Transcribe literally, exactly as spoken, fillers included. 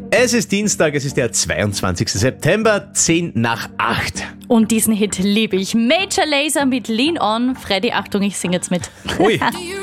Es ist Dienstag, es ist der zweiundzwanzigster September, zehn nach acht. Und diesen Hit liebe ich. Major Lazer mit Lean On. Freddy, Achtung, ich singe jetzt mit. Ui.